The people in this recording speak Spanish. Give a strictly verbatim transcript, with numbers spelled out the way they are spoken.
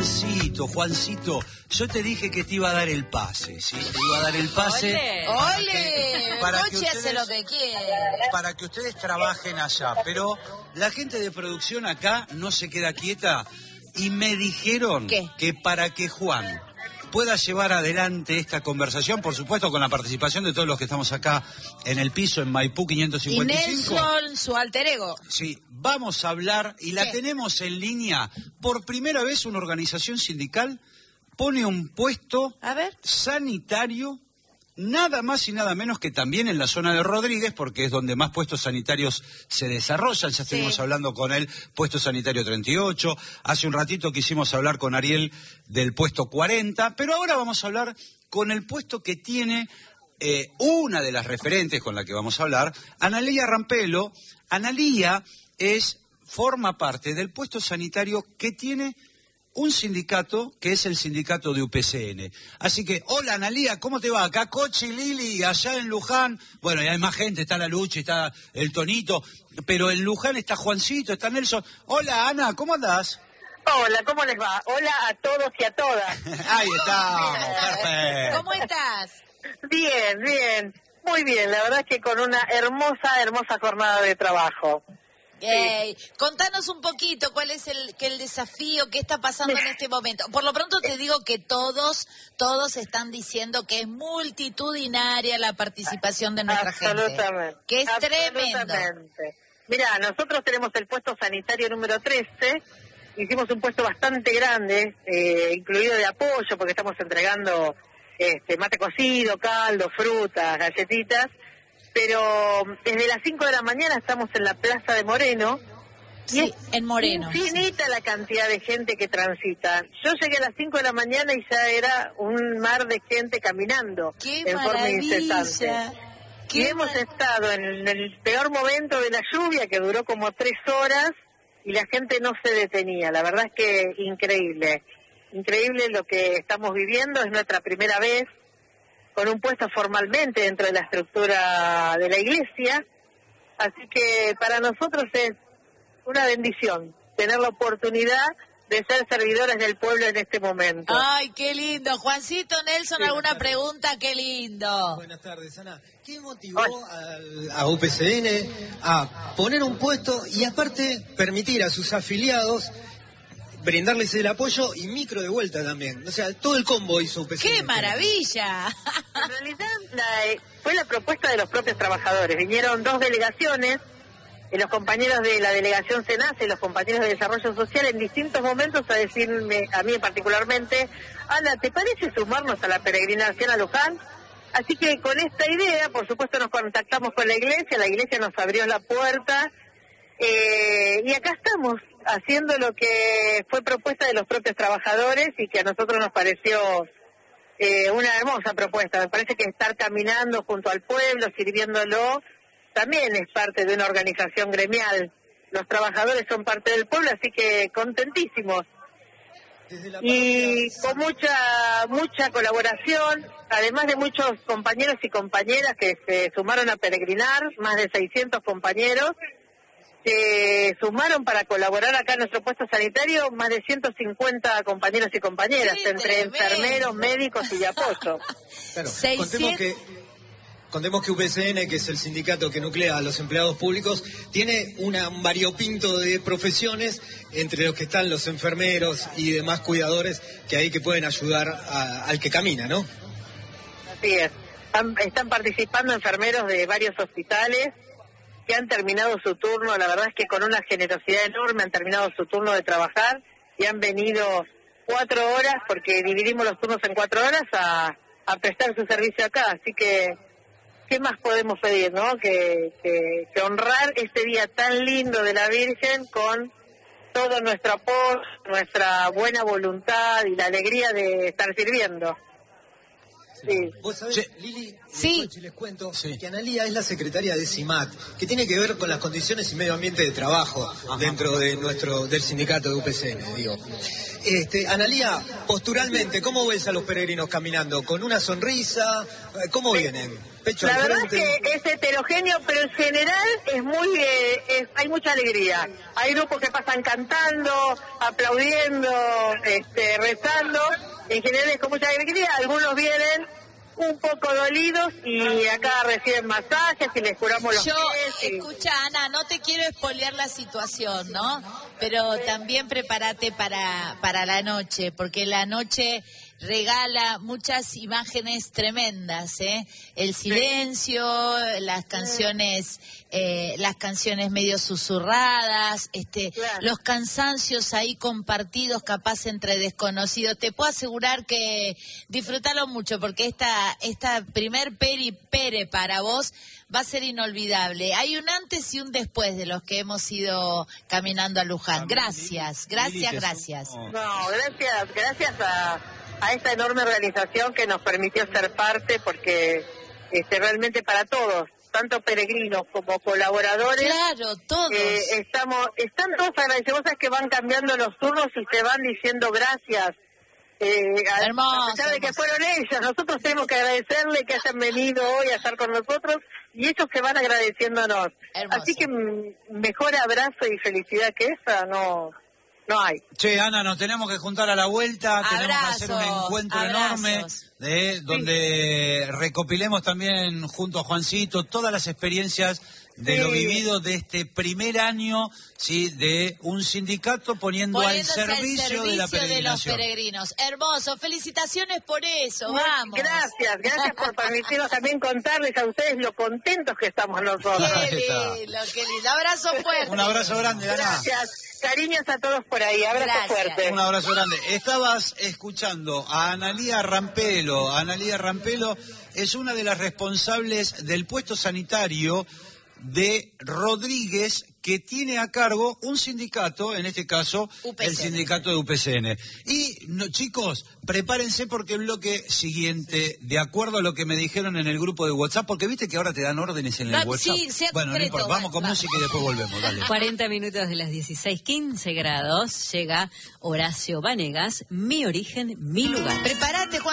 Juancito, Juancito, yo te dije que te iba a dar el pase, ¿sí? Te iba a dar el pase. ¡Ole! Para ¡Ole! que, para que Coche hace ustedes, lo que quiere. para que ustedes trabajen allá. Pero la gente de producción acá no se queda quieta y me dijeron ¿Qué? que para que Juan pueda llevar adelante esta conversación, por supuesto con la participación de todos los que estamos acá en el piso, en Maipú quinientos cincuenta y cinco. Y Nelson, su alter ego. Sí, vamos a hablar, y la ¿Qué? tenemos en línea. Por primera vez una organización sindical pone un puesto A ver. sanitario, nada más y nada menos que también en la zona de Rodríguez, porque es donde más puestos sanitarios se desarrollan. Ya estuvimos Sí. hablando con él, puesto sanitario treinta y ocho. Hace un ratito quisimos hablar con Ariel del puesto cuarenta, pero ahora vamos a hablar con el puesto que tiene eh, una de las referentes con la que vamos a hablar, Analía Rampelo. Analía es, forma parte del puesto sanitario que tiene un sindicato, que es el sindicato de U P C N. Así que, hola Analía, ¿cómo te va? Acá Cochi, Lili, allá en Luján. Bueno, y hay más gente, está la Luchi, está el Tonito, pero en Luján está Juancito, está Nelson. Hola Ana, ¿cómo andás? Hola, ¿cómo les va? Hola a todos y a todas. Ahí estamos, perfecto. ¿Cómo estás? Bien, bien, muy bien. La verdad es que con una hermosa, hermosa jornada de trabajo. Ey, contanos un poquito cuál es el, que el desafío, qué está pasando en este momento. Por lo pronto te digo que todos, todos están diciendo que es multitudinaria la participación de nuestra Absolutamente. gente. Que es tremendo. Absolutamente. Mira, nosotros tenemos el puesto sanitario número trece. Hicimos un puesto bastante grande, eh, incluido de apoyo, porque estamos entregando este, mate cocido, caldo, frutas, galletitas. Pero desde las cinco de la mañana estamos en la Plaza de Moreno. Sí, y es en Moreno. infinita la cantidad de gente que transita. Yo llegué a las cinco de la mañana y ya era un mar de gente caminando ¡Qué en forma incesante. maravilla! Y ¡Qué hemos mar- estado en el peor momento de la lluvia, que duró como tres horas, y la gente no se detenía. La verdad es que increíble. Increíble lo que estamos viviendo. Es nuestra primera vez con un puesto formalmente dentro de la estructura de la iglesia. Así que para nosotros es una bendición tener la oportunidad de ser servidores del pueblo en este momento. Ay, qué lindo. Juancito, Nelson, ¿alguna pregunta? Qué lindo. Buenas tardes, Ana. ¿Qué motivó al- a U P C N a poner un puesto y aparte permitir a sus afiliados brindarles el apoyo y micro de vuelta también? O sea, todo el combo hizo U P C N. ¡Qué maravilla! En realidad la, eh, fue la propuesta de los propios trabajadores. Vinieron dos delegaciones, eh, los compañeros de la delegación SENACE y los compañeros de Desarrollo Social, en distintos momentos a decirme, a mí particularmente, Ana, ¿te parece sumarnos a la peregrinación a Luján? Así que con esta idea, por supuesto, nos contactamos con la iglesia, la iglesia nos abrió la puerta, eh, y acá estamos haciendo lo que fue propuesta de los propios trabajadores y que a nosotros nos pareció eh, una hermosa propuesta. Me parece que estar caminando junto al pueblo, sirviéndolo, también es parte de una organización gremial. Los trabajadores son parte del pueblo, así que contentísimos. Desde la Y parte- con mucha mucha colaboración, además de muchos compañeros y compañeras que se sumaron a peregrinar, más de seiscientos compañeros, se sumaron para colaborar acá en nuestro puesto sanitario, más de ciento cincuenta compañeros y compañeras, ¡Qué entre tremendo! enfermeros, médicos y de apoyo. Claro, seiscientos contemos que, contemos que U P C N, que es el sindicato que nuclea a los empleados públicos, tiene una, un variopinto de profesiones, entre los que están los enfermeros y demás cuidadores, que hay que pueden ayudar a- al que camina, ¿no? Así es. Han- están participando enfermeros de varios hospitales que han terminado su turno, la verdad es que con una generosidad enorme han terminado su turno de trabajar y han venido cuatro horas, porque dividimos los turnos en cuatro horas, a, a prestar su servicio acá. Así que, ¿qué más podemos pedir, no? Que, que, que honrar este día tan lindo de la Virgen con todo nuestro apoyo, nuestra buena voluntad y la alegría de estar sirviendo. Sí. Vos sabés, Sí. Lili, Sí. si les cuento Sí. que Analía es la secretaria de CIMAT, que tiene que ver con las condiciones y medio ambiente de trabajo dentro de nuestro del sindicato de U P C N, digo. Este, Analía, posturalmente, ¿cómo ves a los peregrinos caminando? ¿Con una sonrisa? ¿Cómo vienen? Pecho La al verdad es frente. que es heterogéneo, pero en general es muy, eh, es- hay mucha alegría. Hay grupos que pasan cantando, aplaudiendo, este, rezando. En general es con mucha alegría. Algunos vienen un poco dolidos y acá reciben masajes y les curamos los Yo, pies. y- escucha, Ana, no te quiero espolear la situación, ¿no? Pero también prepárate para, para la noche, porque la noche regala muchas imágenes tremendas, ¿eh? El silencio, las canciones, eh, las canciones medio susurradas, este, Claro. los cansancios ahí compartidos, capaz entre desconocidos. Te puedo asegurar que disfrútalo mucho, porque esta, esta primer peri pere para vos va a ser inolvidable. Hay un antes y un después de los que hemos ido caminando a Luján. Gracias, gracias, gracias. No, gracias, gracias a, a esta enorme organización que nos permitió ser parte, porque este, realmente para todos, tanto peregrinos como colaboradores, Claro, todos. eh, estamos, están todos agradecidos. Vos sabés que van cambiando los turnos y te van diciendo gracias. Eh, a, Hermoso, a pesar de que hermoso. fueron ellos, nosotros tenemos que agradecerle que hayan venido hoy a estar con nosotros y ellos que van agradeciéndonos. Hermoso. Así que mm, mejor abrazo y felicidad que esa no, no hay. Che, Ana, nos tenemos que juntar a la vuelta, tenemos que hacer un Abrazos, encuentro abrazos. enorme, de, donde recopilemos también junto a Juancito todas las experiencias de Sí. lo vivido de este primer año, sí, de un sindicato poniendo al Poniéndose al servicio, servicio de la de los peregrinación. peregrinos. Hermoso, felicitaciones por eso, vamos. Gracias, gracias por permitirnos también contarles a ustedes lo contentos que estamos nosotros. Ahí Qué está. lindo, qué lindo. Abrazo fuerte. Un abrazo grande, Ana. Gracias, cariños a todos por ahí, abrazo Gracias. fuerte. Un abrazo grande. Estabas escuchando a Analía Rampelo. Analía Rampelo es una de las responsables del puesto sanitario de Rodríguez, que tiene a cargo un sindicato, en este caso U P C N. el sindicato de U P C N. Y no, chicos, prepárense porque el bloque siguiente, de acuerdo a lo que me dijeron en el grupo de WhatsApp, porque viste que ahora te dan órdenes en el Va- WhatsApp. sí, sea bueno, no concreto, importa, vamos con va, va. música y después volvemos, dale. cuarenta minutos de las dieciséis, quince grados, llega Horacio Vanegas, Mi Origen, Mi Lugar. Prepárate, Juan.